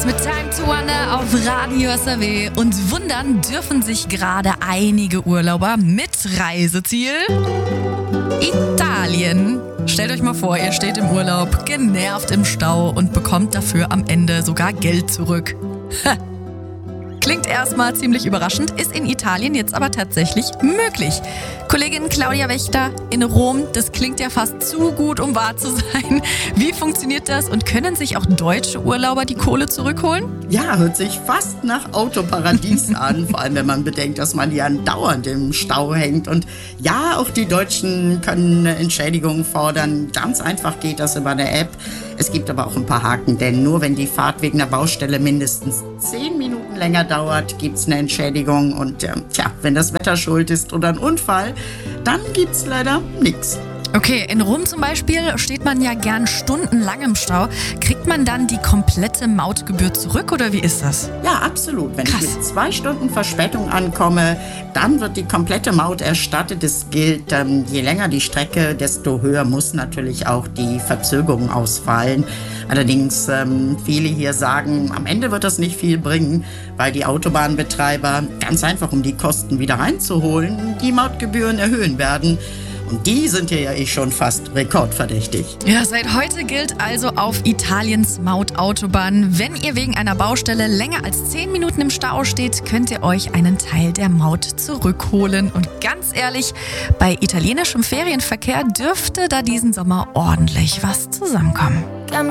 Thomas mit Time to Wonder auf Radio SAW. Und wundern dürfen sich gerade einige Urlauber mit Reiseziel Italien. Stellt euch mal vor, ihr steht im Urlaub, genervt im Stau und bekommt dafür am Ende sogar Geld zurück. Klingt erstmal ziemlich überraschend, ist in Italien jetzt aber tatsächlich möglich. Kollegin Claudia Wächter in Rom, das klingt ja fast zu gut, um wahr zu sein. Wie funktioniert das und können sich auch deutsche Urlauber die Kohle zurückholen? Ja, hört sich fast nach Autoparadies an, vor allem wenn man bedenkt, dass man ja dauernd im Stau hängt. Und ja, auch die Deutschen können eine Entschädigung fordern. Ganz einfach geht das über eine App. Es gibt aber auch ein paar Haken, denn nur wenn die Fahrt wegen der Baustelle mindestens 10 Minuten länger dauert, gibt es eine Entschädigung. Und wenn das Wetter schuld ist oder ein Unfall, dann gibt's leider nichts. Okay, in Rom zum Beispiel steht man ja gern stundenlang im Stau. Kriegt man dann die komplette Mautgebühr zurück oder wie ist das? Ja, absolut. Wenn Krass. ich mit 2 Stunden Verspätung ankomme, dann wird die komplette Maut erstattet. Es gilt, je länger die Strecke, desto höher muss natürlich auch die Verzögerung ausfallen. Allerdings, viele hier sagen, am Ende wird das nicht viel bringen, weil die Autobahnbetreiber ganz einfach, um die Kosten wieder reinzuholen, die Mautgebühren erhöhen werden. Und die sind hier ja schon fast rekordverdächtig. Ja, seit heute gilt also auf Italiens Mautautobahn, wenn ihr wegen einer Baustelle länger als 10 Minuten im Stau steht, könnt ihr euch einen Teil der Maut zurückholen. Und ganz ehrlich, bei italienischem Ferienverkehr dürfte da diesen Sommer ordentlich was zusammenkommen.